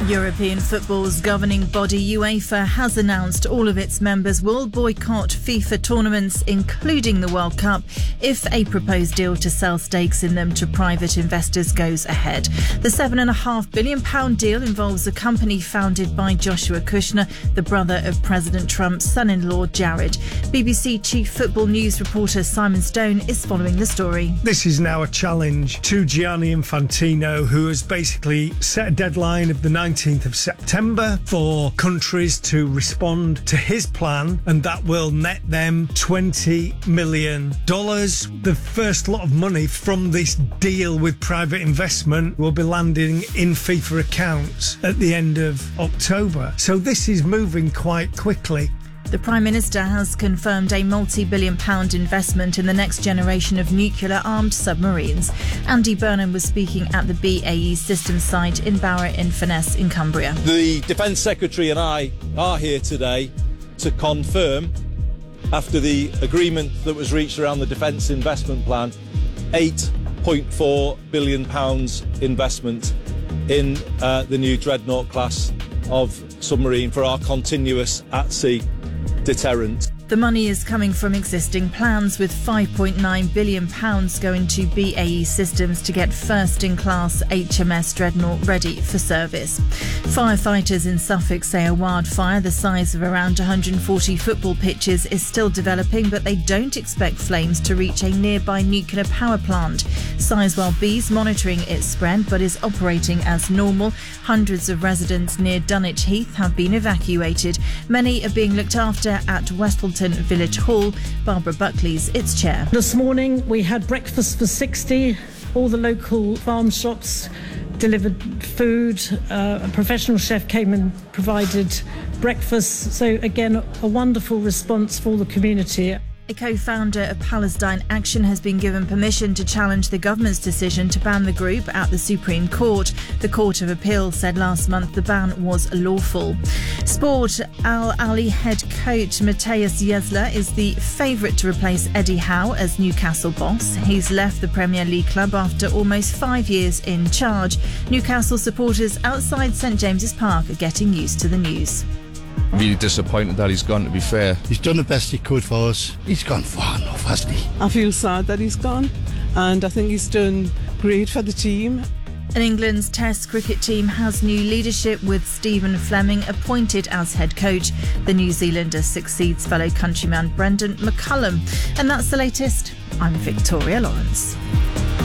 European football's governing body UEFA has announced all of its members will boycott FIFA tournaments, including the World Cup, if a proposed deal to sell stakes in them to private investors goes ahead. The £7.5 billion deal involves a company founded by Joshua Kushner, the brother of President Trump's son-in-law Jared. BBC Chief Football News reporter Simon Stone is following the story. This is now a challenge to Gianni Infantino, who has basically set a deadline of the 19th of September for countries to respond to his plan, and that will net them $20 million. The first lot of money from this deal with private investment will be landing in FIFA accounts at the end of October. So this is moving quite quickly. The Prime Minister has confirmed a multi-billion-pound investment in the next generation of nuclear-armed submarines. Andy Burnham was speaking at the BAE Systems site in Barrow-in-Furness in Cumbria. The Defence Secretary and I are here today to confirm, after the agreement that was reached around the Defence Investment Plan, £8.4 billion investment in the new Dreadnought class of submarine for our continuous at-sea deterrent. The money is coming from existing plans, with £5.9 billion going to BAE Systems to get first-in-class HMS Dreadnought ready for service. Firefighters in Suffolk say a wildfire the size of around 140 football pitches is still developing, but they don't expect flames to reach a nearby nuclear power plant. Sizewell B is monitoring its spread but is operating as normal. Hundreds of residents near Dunwich Heath have been evacuated. Many are being looked after at Westleton Village Hall. Barbara Buckley's its chair. This morning we had breakfast for 60. All the local farm shops delivered food. A professional chef came and provided breakfast. So again, a wonderful response for the community. A co-founder of Palestine Action has been given permission to challenge the government's decision to ban the group at the Supreme Court. The Court of Appeal said last month the ban was lawful. Sport. Al Ahly head coach Matthias Jesler is the favourite to replace Eddie Howe as Newcastle boss. He's left the Premier League club after almost 5 years in charge. Newcastle supporters outside St James's Park are getting used to the news. Really disappointed that he's gone, to be fair. He's done the best he could for us. He's gone far enough, hasn't he? I feel sad that he's gone, and I think he's done great for the team. And England's Test cricket team has new leadership, with Stephen Fleming appointed as head coach. The New Zealander succeeds fellow countryman Brendan McCullum. And that's the latest. I'm Victoria Lawrence.